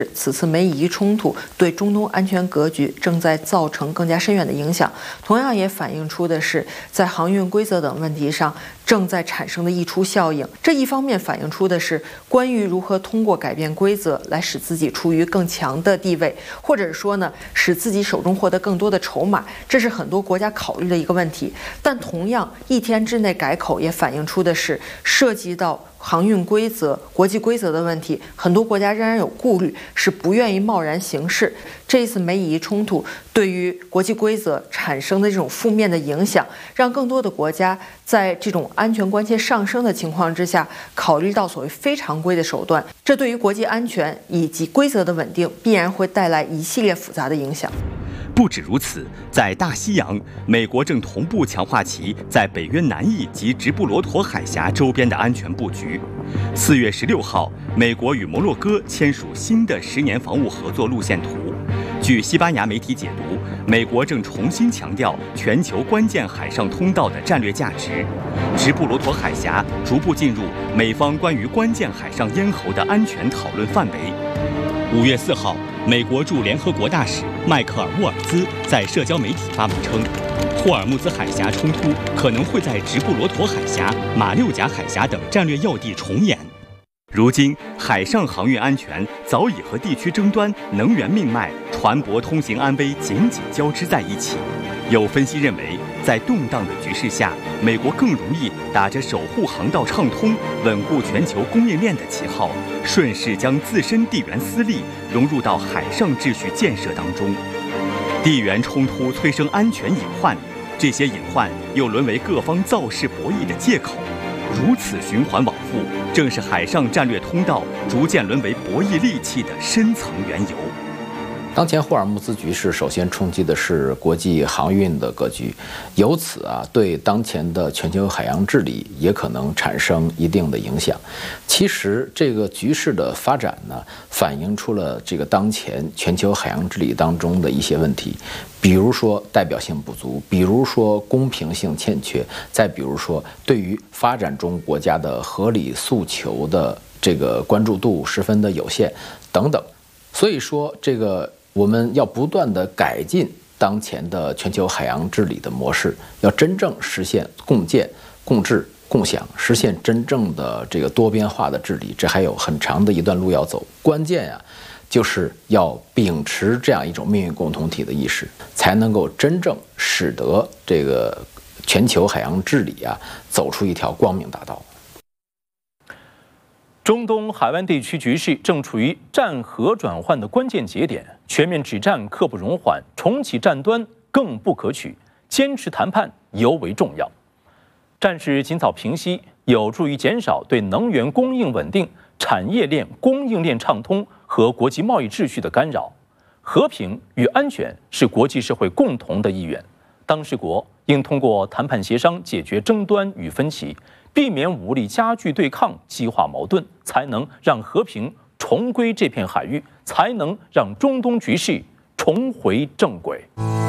此次美以冲突对中东安全格局正在造成更加深远的影响，同样也反映出的是在航运规则等问题上正在产生的溢出效应。这一方面反映出的是关于如何通过改变规则来使自己处于更强的地位，或者说呢，使自己手中获得更多的筹码，这是很多国家考虑的一个问题。但同样，一天之内改口也反映出的是涉及到航运规则、国际规则的问题，很多国家仍然有顾虑，是不愿意贸然行事。这一次美以冲突对于国际规则产生的这种负面的影响，让更多的国家在这种安全关切上升的情况之下，考虑到所谓非常规的手段，这对于国际安全以及规则的稳定必然会带来一系列复杂的影响。 不止如此，在大西洋，美国正同步强化其在北约南翼及直布罗陀海峡周边的安全布局。4月16号，美国与摩洛哥签署新的10年防务合作路线图。据西班牙媒体解读，美国正重新强调全球关键海上通道的战略价值，直布罗陀海峡逐步进入美方关于关键海上咽喉的安全讨论范围。5月4号，美国驻联合国大使迈克尔·沃尔兹在社交媒体发文称，霍尔木兹海峡冲突可能会在直布罗陀海峡、马六甲海峡等战略要地重演。如今，海上航运安全早已和地区争端、能源命脉、船舶通行安危紧紧交织在一起。有分析认为，在动荡的局势下，美国更容易打着守护航道畅通、稳固全球供应链的旗号，顺势将自身地缘私利融入到海上秩序建设当中。地缘冲突催生安全隐患，这些隐患又沦为各方造势博弈的借口。如此循环往复，正是海上战略通道逐渐沦为博弈利器的深层缘由。 当前霍尔木兹局势首先冲击的是国际航运的格局，由此对当前的全球海洋治理也可能产生一定的影响。其实这个局势的发展呢，反映出了这个当前全球海洋治理当中的一些问题，比如说代表性不足，比如说公平性欠缺，再比如说对于发展中国家的合理诉求的这个关注度十分的有限等等。所以说我们要不断地改进当前的全球海洋治理的模式，要真正实现共建、共治、共享，实现真正的这个多边化的治理，这还有很长的一段路要走。关键就是要秉持这样一种命运共同体的意识，才能够真正使得这个全球海洋治理走出一条光明大道。 中东海湾地区局势正处于战和转换的关键节点，全面止战刻不容缓，重启战端更不可取，坚持谈判尤为重要。战事尽早平息，有助于减少对能源供应稳定、产业链供应链畅通和国际贸易秩序的干扰。和平与安全是国际社会共同的意愿，当事国应通过谈判协商解决争端与分歧，避免武力加剧对抗、激化矛盾，才能让和平重归这片海域，才能让中东局势重回正轨。